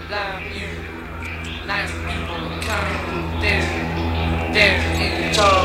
love you. Nice people come through. There you go.